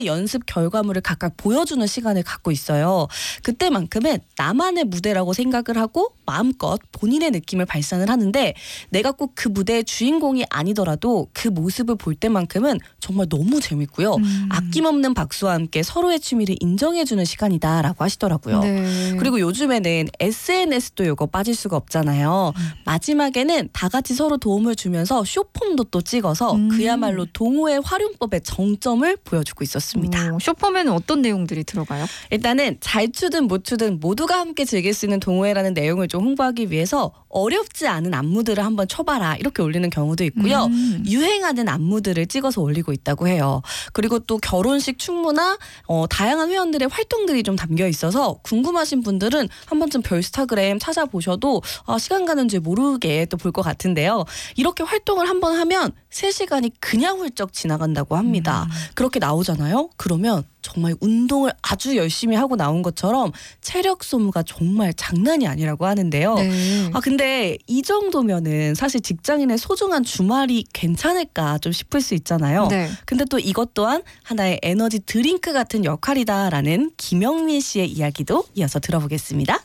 연습 결과물을 각각 보여주는 시간을 갖고 있어요. 그때만큼은 나만의 무대라고 생각을 하고 마음껏 본인의 느낌을 발산을 하는데 내가 꼭 그 무대의 주인공이 아니더라도 그 모습을 볼 때만큼은 정말 너무 재밌고요. 아낌없는 박수와 함께 서로의 취미를 인정해주는 시간이다라고 하시더라고요. 네. 그리고 요즘에는 SNS도 이거 빠질 수가 없잖아요. 마지막에는 다 같이 서로 도움을 주면서 쇼폼도 또 찍어서 그야말로 동호회 활용법의 정점을 보여주고 있었습니다. 쇼폼에는 어떤 내용들이 들어가요? 일단은 잘 추든 못 추든 모두가 함께 즐길 수 있는 동호회라는 내용을 좀 홍보하기 위해서 어렵지 않은 안무들을 한번 쳐봐라 이렇게 올리는 경우도 있고요. 유행하는 안무들을 찍어서 올리고 있다고 해요. 그리고 또 결혼식 충무나 다양한 회원들의 활동들이 좀 담겨 있어서 궁금하신 분들은 한 번쯤 별스타그램 찾아보셔도 시간 가는 줄 모르게 또 볼 것 같은데요. 이렇게 활동을 한번 하면 3시간이 그냥 훌쩍 지나간다고 합니다. 그렇게 나오잖아요. 그러면 정말 운동을 아주 열심히 하고 나온 것처럼 체력 소모가 정말 장난이 아니라고 하는데요. 네. 근데 이 정도면은 사실 직장인의 소중한 주말이 괜찮을까 좀 싶을 수 있잖아요. 네. 근데 또 이것 또한 하나의 에너지 드링크 같은 역할이다라는 김영민 씨의 이야기도 이어서 들어보겠습니다.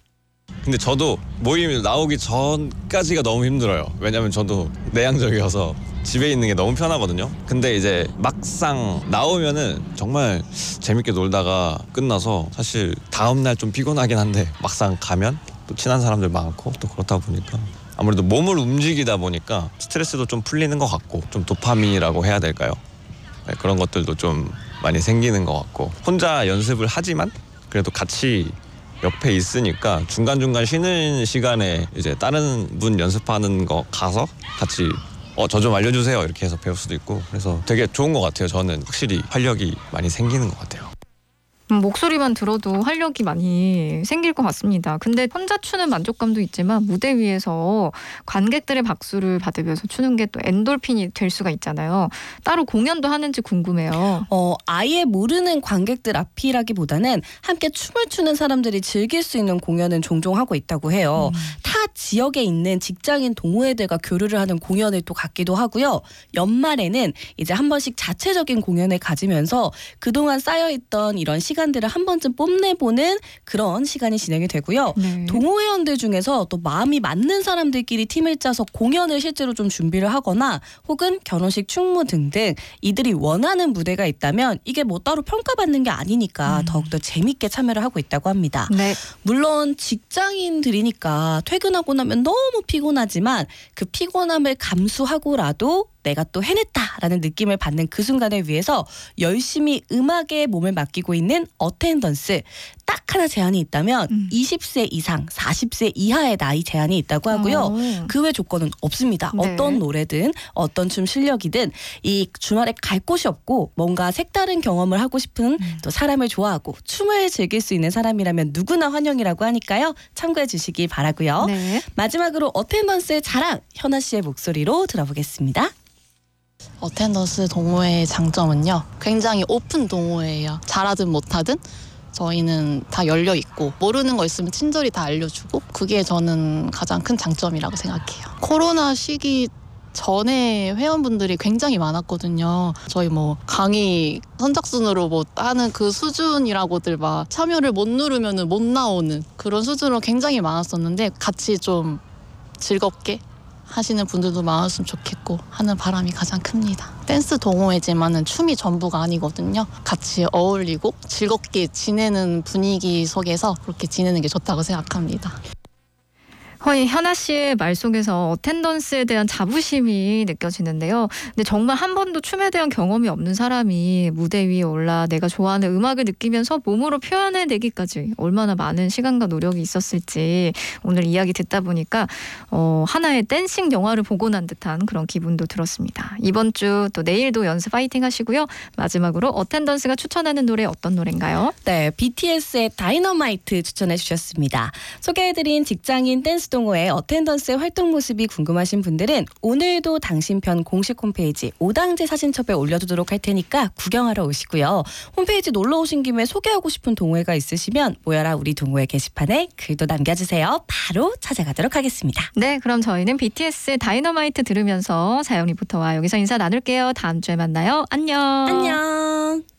근데 저도 모임 나오기 전까지가 너무 힘들어요. 왜냐면 저도 내향적이어서 집에 있는 게 너무 편하거든요. 근데 이제 막상 나오면은 정말 재밌게 놀다가 끝나서 사실 다음날 좀 피곤하긴 한데 막상 가면 또 친한 사람들 많고 또 그렇다 보니까 아무래도 몸을 움직이다 보니까 스트레스도 좀 풀리는 것 같고 좀 도파민이라고 해야 될까요? 네, 그런 것들도 좀 많이 생기는 것 같고 혼자 연습을 하지만 그래도 같이 옆에 있으니까 중간중간 쉬는 시간에 이제 다른 분 연습하는 거 가서 같이 저 좀 알려주세요 이렇게 해서 배울 수도 있고 그래서 되게 좋은 것 같아요. 저는 확실히 활력이 많이 생기는 것 같아요. 목소리만 들어도 활력이 많이 생길 것 같습니다. 근데 혼자 추는 만족감도 있지만 무대 위에서 관객들의 박수를 받으면서 추는 게 또 엔돌핀이 될 수가 있잖아요. 따로 공연도 하는지 궁금해요. 아예 모르는 관객들 앞이라기보다는 함께 춤을 추는 사람들이 즐길 수 있는 공연은 종종 하고 있다고 해요. 타 지역에 있는 직장인 동호회들과 교류를 하는 공연을 또 갖기도 하고요. 연말에는 이제 한 번씩 자체적인 공연을 가지면서 그동안 쌓여있던 이런 시간들을 한 번쯤 뽐내보는 그런 시간이 진행이 되고요. 네. 동호회원들 중에서 또 마음이 맞는 사람들끼리 팀을 짜서 공연을 실제로 좀 준비를 하거나 혹은 결혼식 충무 등등 이들이 원하는 무대가 있다면 이게 뭐 따로 평가받는 게 아니니까 더욱더 재밌게 참여를 하고 있다고 합니다. 네. 물론 직장인들이니까 퇴근하고 나면 너무 피곤하지만 그 피곤함을 감수하고라도 내가 또 해냈다라는 느낌을 받는 그 순간을 위해서 열심히 음악에 몸을 맡기고 있는 어텐던스 딱 하나 제한이 있다면 20세 이상 40세 이하의 나이 제한이 있다고 하고요. 그 외 조건은 없습니다. 네. 어떤 노래든 어떤 춤 실력이든 이 주말에 갈 곳이 없고 뭔가 색다른 경험을 하고 싶은 또 사람을 좋아하고 춤을 즐길 수 있는 사람이라면 누구나 환영이라고 하니까요. 참고해 주시기 바라고요. 네. 마지막으로 어텐던스의 자랑 현아 씨의 목소리로 들어보겠습니다. 어텐던스 동호회의 장점은요. 굉장히 오픈 동호회예요. 잘하든 못하든 저희는 다 열려 있고 모르는 거 있으면 친절히 다 알려주고 그게 저는 가장 큰 장점이라고 생각해요. 코로나 시기 전에 회원분들이 굉장히 많았거든요. 저희 뭐 강의 선착순으로 뭐 하는 그 수준이라고들 막 참여를 못 누르면은 못 나오는 그런 수준으로 굉장히 많았었는데 같이 좀 즐겁게 하시는 분들도 많았으면 좋겠고 하는 바람이 가장 큽니다. 댄스 동호회지만은 춤이 전부가 아니거든요. 같이 어울리고 즐겁게 지내는 분위기 속에서 그렇게 지내는 게 좋다고 생각합니다. 현아 씨의 말 속에서 어텐던스에 대한 자부심이 느껴지는데요. 근데 정말 한 번도 춤에 대한 경험이 없는 사람이 무대 위에 올라 내가 좋아하는 음악을 느끼면서 몸으로 표현해내기까지 얼마나 많은 시간과 노력이 있었을지 오늘 이야기 듣다 보니까 하나의 댄싱 영화를 보고 난 듯한 그런 기분도 들었습니다. 이번 주 또 내일도 연습 파이팅 하시고요. 마지막으로 어텐던스가 추천하는 노래 어떤 노래인가요? 네, BTS의 다이너마이트 추천해 주셨습니다. 소개해드린 직장인 댄스 동호회 어텐던스의 활동 모습이 궁금하신 분들은 오늘도 당신 편 공식 홈페이지 오당제 사진첩에 올려두도록 할 테니까 구경하러 오시고요. 홈페이지 놀러 오신 김에 소개하고 싶은 동호회가 있으시면 모여라 우리 동호회 게시판에 글도 남겨주세요. 바로 찾아가도록 하겠습니다. 네, 그럼 저희는 BTS의 다이너마이트 들으면서 사연 리포터와 여기서 인사 나눌게요. 다음 주에 만나요. 안녕. 안녕.